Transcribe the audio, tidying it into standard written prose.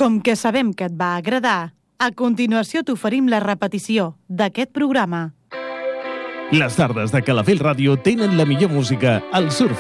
Com que sabem que et va agradar, a continuació t'oferim la repetició d'aquest programa. Les tardes de Calafell Ràdio tenen la millor música al Surf